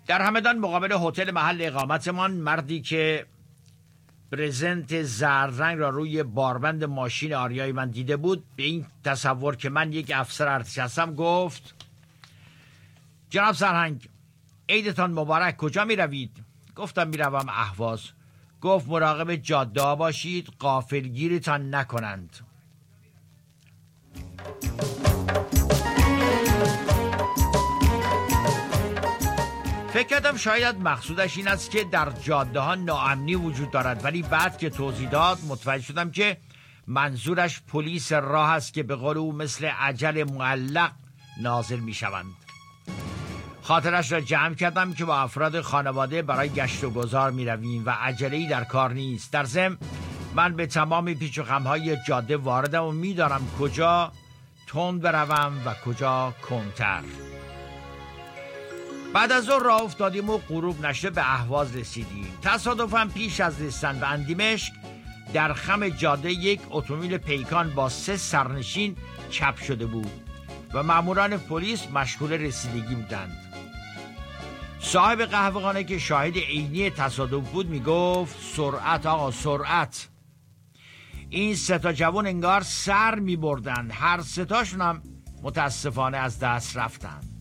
در همدان مقابل هتل محل اقامتمان مردی که برزنت زرد رنگ را روی باربند ماشین آریای من دیده بود، به این تصور که من یک افسر ارتش هستم گفت: جناب سرهنگ، عیدتان مبارک، کجا می روید؟ گفتم می روم اهواز. گفت مراقب جاده ها باشید، غافلگیرتان نکنند. فکر کردم شاید مقصودش این است که در جاده ها ناامنی وجود دارد، ولی بعد که توضیح داد متوجه شدم که منظورش پلیس راه است که به قول او مثل عجل معلق نازل می شوند. خاطرش را جمع کردم که با افراد خانواده برای گشت و گذار می رویم و عجله‌ای در کار نیست. در ضمن من به تمام پیچ و خم‌های جاده واردم و می دانم کجا تند بروم و کجا کندتر. بعد از ظهر راه افتادیم و غروب نشده به اهواز رسیدیم. تصادفاً پیش از رسیدن به اندیمشک در خم جاده یک اتومبیل پیکان با 3 سرنشین چپ شده بود و ماموران پلیس مشغول رسیدگی بودند. صاحب قهوه‌خانه که شاهد عینی تصادف بود میگفت: سرعت آقا، سرعت. این 3 جوان انگار سر میبردن، هر 3 تاشون هم متاسفانه از دست رفتند.